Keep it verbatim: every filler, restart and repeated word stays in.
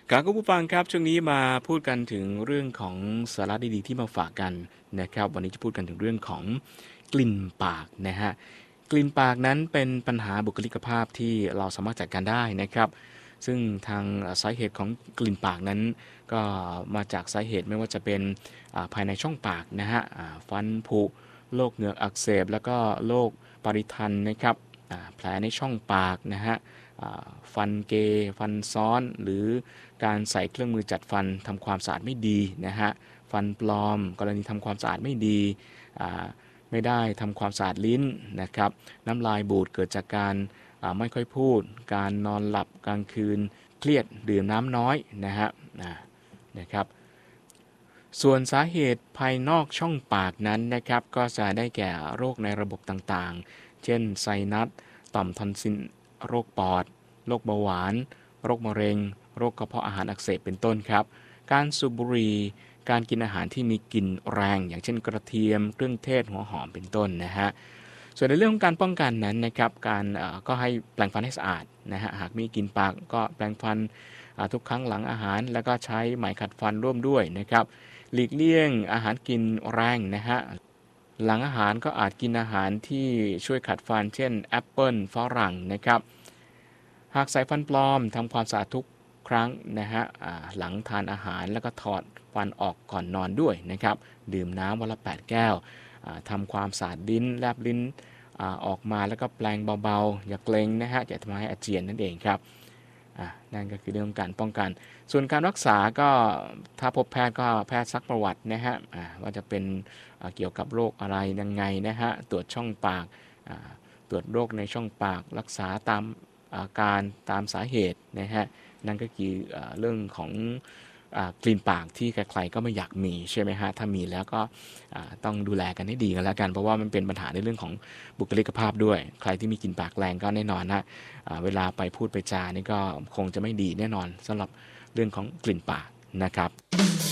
ครับคุณผู้ฟังครับช่วงนี้มาพูดกันถึงเรื่องของสาระดีๆที่มาฝากกันนะครับวันนี้จะพูดกันถึงเรื่องของกลิ่นปากนะฮะกลิ่นปากนั้นเป็นปัญหาบุคลิกภาพที่เราสามารถจัดการได้นะครับซึ่งทางสาเหตุของกลิ่นปากนั้นก็มาจากสาเหตุไม่ว่าจะเป็นภายในช่องปากนะฮะฟันผุโรคเหงือกอักเสบแล้วก็โรคปริทันนะครับแผลในช่องปากนะฮะฟันเกฟันซ้อนหรือการใส่เครื่องมือจัดฟันทำความสะอาดไม่ดีนะฮะฟันปลอมกรณีทำความสะอาดไม่ดีไม่ได้ทำความสะอาดลิ้นนะครับน้ำลายบูดเกิดจากการไม่ค่อยพูดการนอนหลับกลางคืนเครียดดื่มน้ำน้อยนะฮะนะครับส่วนสาเหตุภายนอกช่องปากนั้นนะครับก็จะได้แก่โรคในระบบต่างๆเช่นไซนัสต่อมทอนซิลโรคปอดโรคเบาหวานโรคมะเร็งโรคกระเพาะอาหารอักเสบเป็นต้นครับการสูบบุหรี่การกินอาหารที่มีกลิ่นแรงอย่างเช่นกระเทียมเครื่องเทศหัวหอมเป็นต้นนะฮะส่วนในเรื่องของการป้องกันนั้นนะครับการก็ให้แปรงฟันให้สะอาดนะฮะหากมีกลิ่นปากก็แปรงฟันทุกครั้งหลังอาหารแล้วก็ใช้ไหมขัดฟันร่วมด้วยนะครับหลีกเลี่ยงอาหารกินแรงนะฮะหลังอาหารก็อาจกินอาหารที่ช่วยขัดฟันเช่นแอปเปิลฝรั่งนะครับหากใส่ฟันปลอมทำความสะอาดทุกครั้งนะฮะหลังทานอาหารแล้วก็ถอดฟันออกก่อนนอนด้วยนะครับดื่มน้ำวันละแปดแก้วทำความสะอาดลิ้นแลบลิ้นออกมาแล้วก็แปลงเบาๆอย่าเกรงนะฮะอย่าทำให้อาเจียนนั่นเองครับนั่นก็คือเรื่องการป้องกันส่วนการรักษาก็ถ้าพบแพทย์ก็แพทย์ซักประวัตินะฮะว่าจะเป็นเกี่ยวกับโรคอะไรยังไงนะฮะตรวจช่องปากตรวจโรคในช่องปากรักษาตามอาการตามสาเหตุนะฮะนั่นก็คือเรื่องของกลิ่นปากที่ใครๆก็ไม่อยากมีใช่ไหมฮะถ้ามีแล้วก็ต้องดูแลกันให้ดีกันแล้วกันเพราะว่ามันเป็นปัญหาในเรื่องของบุคลิกภาพด้วยใครที่มีกลิ่นปากแรงก็แน่นอนนะเวลาไปพูดไปจานี่ก็คงจะไม่ดีแน่นอนสำหรับเรื่องของกลิ่นปากนะครับ